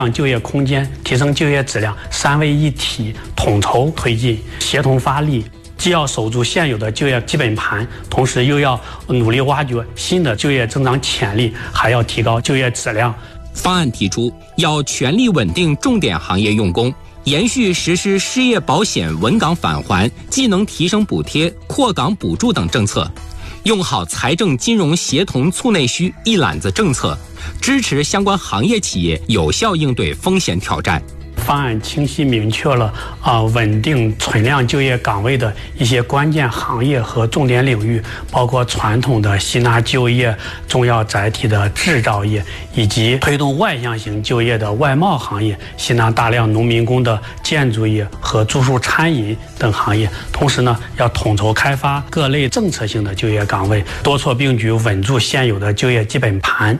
让就业空间、提升就业质量三位一体统筹推进，协同发力，既要守住现有的就业基本盘，同时又要努力挖掘新的就业增长潜力，还要提高就业质量。 方案提出，要全力稳定重点行业用工，延续实施失业保险稳岗返还、技能提升补贴、扩岗补助等政策，用好财政金融协同促内需一揽子政策，支持相关行业企业有效应对风险挑战。 方案清晰明确了稳定存量就业岗位的一些关键行业和重点领域，包括传统的吸纳就业、重要载体的制造业，以及推动外向型就业的外贸行业，吸纳大量农民工的建筑业和住宿餐饮等行业。同时呢，要统筹开发各类政策性的就业岗位，多措并举，稳住现有的就业基本盘。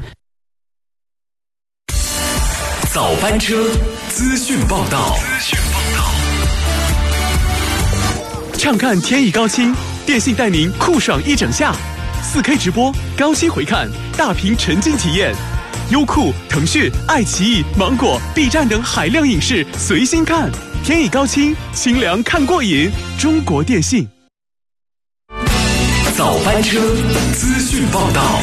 早班车资讯报道。 畅看天意高清，电信带您酷爽一整夏，4K 直播，高清回看，大屏沉浸体验，优酷、腾讯、爱奇艺、芒果、B 站等海量影视随心看，天意高清，清凉看过瘾。中国电信。 早班车资讯报道。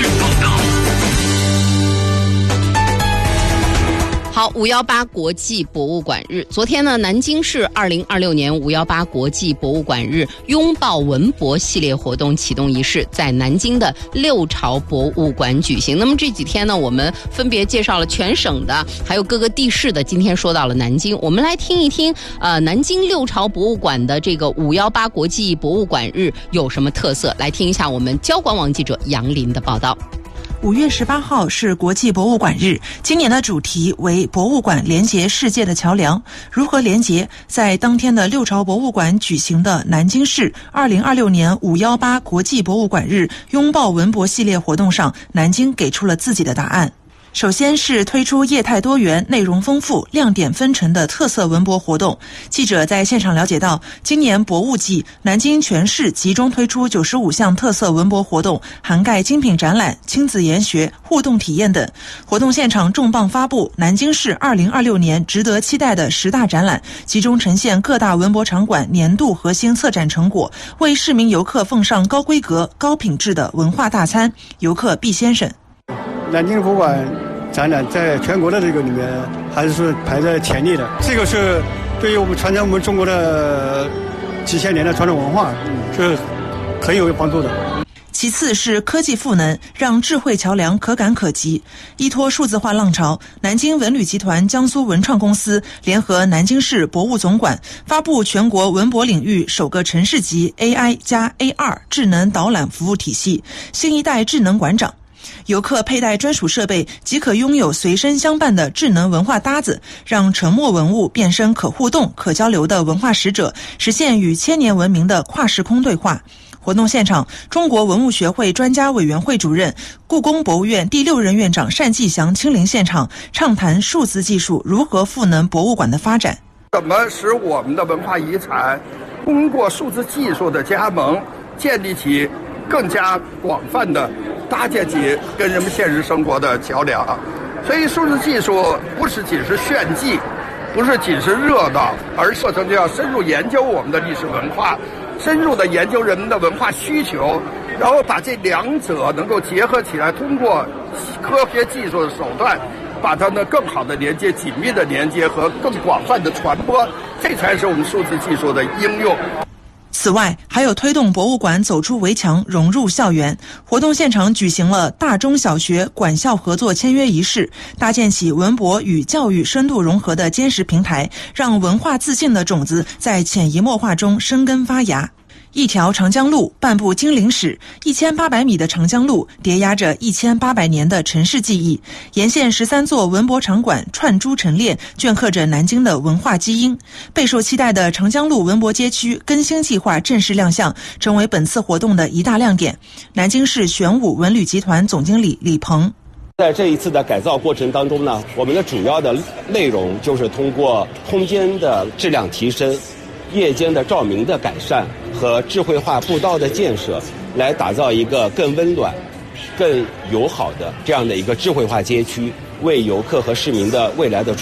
好，518国际博物馆日，昨天呢，南京市2026年518国际博物馆日拥抱文博系列活动启动仪式在南京的六朝博物馆举行。那么这几天呢，我们分别介绍了全省的，还有各个地市的，今天说到了南京，我们来听一听南京六朝博物馆的这个518国际博物馆日有什么特色，来听一下我们交广网记者杨林的报道。 5月18号是国际博物馆日，今年的主题为博物馆连结世界的桥梁。如何连结？在当天的六朝博物馆举行的南京市2026年518国际博物馆日拥抱文博系列活动上，南京给出了自己的答案。首先是推出业态多元、内容丰富、亮点纷呈的特色文博活动。记者在现场了解到，今年博物季，南京全市集中推出95项特色文博活动，涵盖精品展览、亲子研学、互动体验等。活动现场重磅发布南京市2026年值得期待的10大展览，集中呈现各大文博场馆年度核心策展成果，为市民游客奉上高规格、高品质的文化大餐，游客必先生。 南京博物馆展览在全国的这个里面还是排在前列的，这个是对于我们传承我们中国的几千年的传统文化是很有帮助的。 其次是科技赋能，让智慧桥梁可感可及。依托数字化浪潮，南京文旅集团江苏文创公司联合南京市博物总馆发布全国文博领域首个城市级 AI 加 AR 智能导览服务体系——新一代智能馆长。游客佩戴专属设备即可拥有随身相伴的智能文化搭子，让沉默文物变身可互动、可交流的文化使者，实现与千年文明的跨时空对话。活动现场，中国文物学会专家委员会主任、故宫博物院第6任院长单霁翔亲临现场，畅谈数字技术如何赋能博物馆的发展。 怎么使我们的文化遗产通过数字技术的加盟，建立起更加广泛的搭建起跟人们现实生活的桥梁。所以数字技术不是仅是炫技，不是仅是热闹，而过程就要深入研究我们的历史文化，深入的研究人们的文化需求，然后把这两者能够结合起来，通过科学技术的手段把它呢更好的连接、紧密的连接和更广泛的传播，这才是我们数字技术的应用。 此外，还有推动博物馆走出围墙，融入校园。活动现场举行了大中小学馆校合作签约仪式，搭建起文博与教育深度融合的坚实平台，让文化自信的种子在潜移默化中生根发芽。一条长江路，半部精灵史，1800米的长江路叠压着1800年的城市记忆，沿线13座文博场馆串珠成列，镌刻着南京的文化基因。备受期待的长江路文博街区更新计划正式亮相，成为本次活动的一大亮点。南京市玄武文旅集团总经理李鹏。 在这一次的改造过程当中呢，我们的主要的内容就是通过空间的质量提升、夜间的照明的改善和智慧化步道的建设，来打造一个更温暖、更友好的这样的一个智慧化街区，为游客和市民的未来的